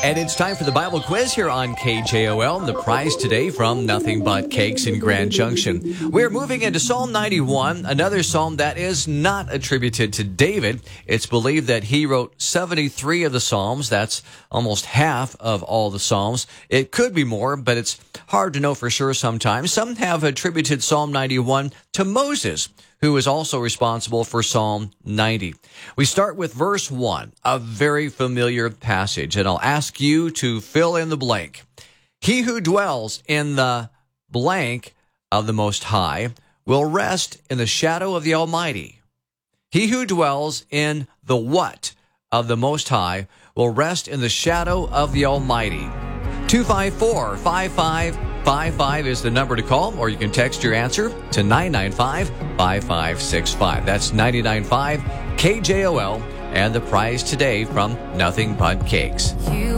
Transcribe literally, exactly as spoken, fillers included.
And it's time for the Bible quiz here on K J O L. The prize today from Nothing But Cakes in Grand Junction. We're moving into Psalm ninety-one, another psalm that is not attributed to David. It's believed that he wrote seventy-three of the psalms. That's almost half of all the psalms. It could be more, but it's hard to know for sure sometimes. Some have attributed Psalm ninety-one to Moses, who is also responsible for Psalm ninety. We start with verse one, a very familiar passage, and I'll ask you to fill in the blank. He who dwells in the blank of the Most High will rest in the shadow of the Almighty. He who dwells in the what of the Most High will rest in the shadow of the Almighty. two five four, five five five five is the number to call, or you can text your answer to nine nine five, five five six five. That's nine nine five K J O L, and the prize today from Nothing But Cakes. You